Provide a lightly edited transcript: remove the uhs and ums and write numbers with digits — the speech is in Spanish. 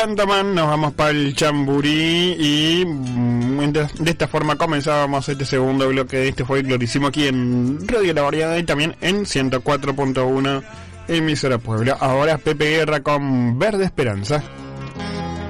Tantaman, nos vamos para el Chamburí y de esta forma comenzábamos este segundo bloque de este folclorísimo aquí en Radio La Variedad y también en 104.1 emisora Puebla. Ahora Pepe Guerra con Verde Esperanza.